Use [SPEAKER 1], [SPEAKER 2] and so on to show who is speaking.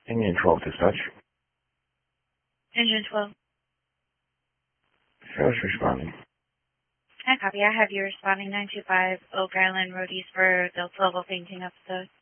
[SPEAKER 1] Engine 12 dispatch.
[SPEAKER 2] Engine 12.
[SPEAKER 1] Sheriff's responding.
[SPEAKER 2] Hi, copy. I have you responding 925 Oak Island Road East for Delta Level painting episode.